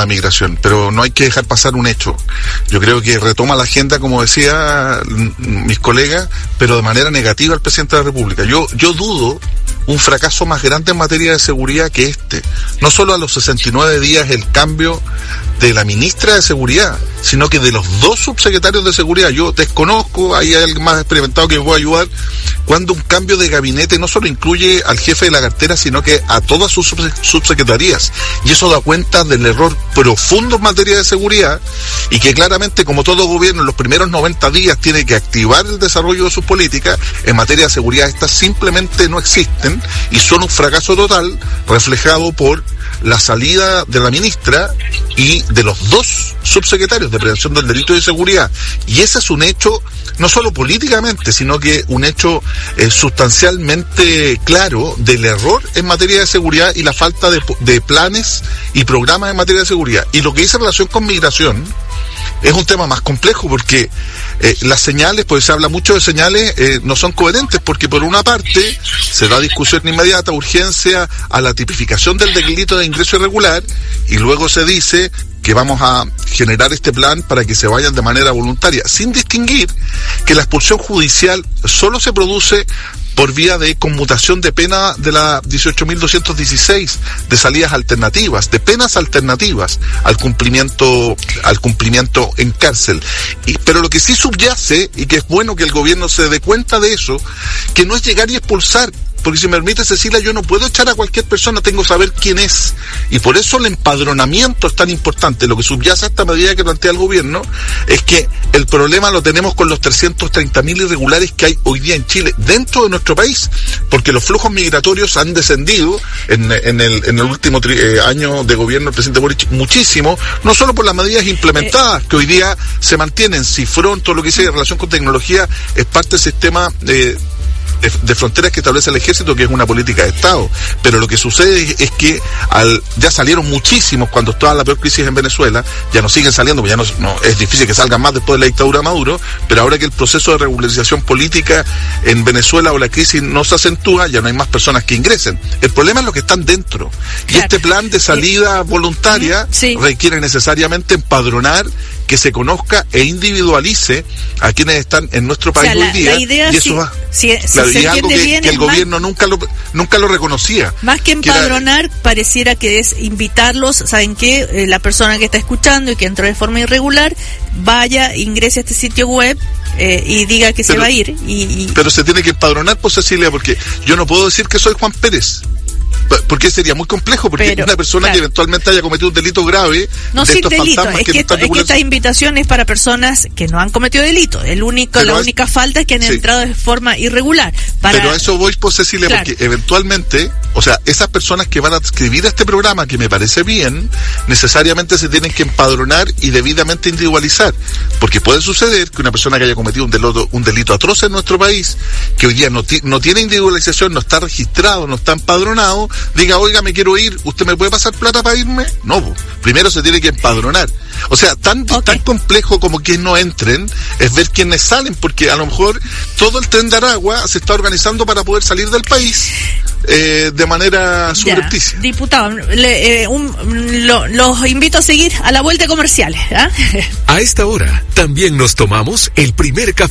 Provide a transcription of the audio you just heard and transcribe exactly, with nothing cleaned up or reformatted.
de migración, pero no hay que dejar pasar un hecho. Yo creo que retoma la agenda, como decía mis colegas, pero de manera negativa al presidente de la República. Yo, yo dudo un fracaso más grande en materia de seguridad que este. No solo a los sesenta y nueve días el cambio de la ministra de Seguridad, sino que de los dos subsecretarios de Seguridad. Yo desconozco, ahí hay alguien más experimentado que me pueda ayudar, cuando un cambio de gabinete no solo incluye al jefe de la cartera, sino que a todas sus subsecretarías. Y eso da cuenta del error profundo en materia de seguridad, y que claramente, como todo gobierno, en los primeros noventa días tiene que activar el desarrollo de sus políticas. En materia de seguridad estas simplemente no existen y son un fracaso total, reflejado por la salida de la ministra y de los dos subsecretarios de Prevención del Delito y de Seguridad. Y ese es un hecho, no solo políticamente, sino que un hecho eh, sustancialmente claro del error en materia de seguridad y la falta de, de planes y programas en materia de seguridad. Y lo que dice en relación con migración es un tema más complejo, porque eh, las señales, pues se habla mucho de señales, eh, no son coherentes, porque por una parte se da discusión inmediata, urgencia a la tipificación del delito de ingreso irregular, y luego se dice que vamos a generar este plan para que se vayan de manera voluntaria, sin distinguir que la expulsión judicial solo se produce por vía de conmutación de pena de la dieciocho mil doscientos dieciséis, de salidas alternativas, de penas alternativas al cumplimiento, al cumplimiento en cárcel. Y, pero lo que sí subyace, y que es bueno que el gobierno se dé cuenta de eso, que no es llegar y expulsar. Porque si me permite, Cecilia, yo no puedo echar a cualquier persona, tengo que saber quién es. Y por eso el empadronamiento es tan importante. Lo que subyace a esta medida que plantea el gobierno es que el problema lo tenemos con los trescientos treinta mil irregulares que hay hoy día en Chile, dentro de nuestro país, porque los flujos migratorios han descendido en, en, el, en el último tri, eh, año de gobierno del presidente Boric muchísimo, no solo por las medidas implementadas, que hoy día se mantienen, Cifrón, todo lo que dice en relación con tecnología, es parte del sistema eh, De, de fronteras que establece el ejército, que es una política de Estado. Pero lo que sucede es que al, ya salieron muchísimos cuando estaba la peor crisis en Venezuela, ya no siguen saliendo, porque ya no, no es difícil que salgan más después de la dictadura de Maduro, pero ahora que el proceso de regularización política en Venezuela o la crisis no se acentúa, ya no hay más personas que ingresen. El problema es los que están dentro. Claro. Y este plan de salida eh, voluntaria sí. requiere necesariamente empadronar, que se conozca e individualice a quienes están en nuestro país, o sea, hoy la, día, la idea y eso sí, va, si, si claro, se y es algo que, bien, que el más, gobierno nunca lo nunca lo reconocía. Más que empadronar, que era, pareciera que es invitarlos, ¿saben qué? Eh, la persona que está escuchando y que entró de forma irregular, vaya, ingrese a este sitio web eh, y diga que pero, se va a ir. Y, y... Pero se tiene que empadronar, pues, Cecilia, porque yo no puedo decir que soy Juan Pérez. Porque sería muy complejo, porque pero, una persona claro. que eventualmente haya cometido un delito grave, no, de sí, estos delito, fantasmas es que, que, no están es que esta invitación es para personas que no han cometido delito. El único, pero la es, única falta es que han sí. entrado de forma irregular. Para... Pero a eso voy, pues, Cecilia, claro. porque eventualmente, o sea, esas personas que van a escribir este programa, que me parece bien, necesariamente se tienen que empadronar y debidamente individualizar, porque puede suceder que una persona que haya cometido un delito, un delito atroz en nuestro país, que hoy día no, ti, no tiene individualización, no está registrado, no está empadronado, diga, oiga, me quiero ir, ¿usted me puede pasar plata para irme? No, primero se tiene que empadronar. O sea, tan, okay. tan complejo como que no entren es ver quiénes salen, porque a lo mejor todo el Tren de Aragua se está organizando para poder salir del país eh, de manera subrepticia. Diputado, le, eh, un, lo, los invito a seguir a la vuelta de comerciales. ¿eh? A esta hora también nos tomamos el primer café.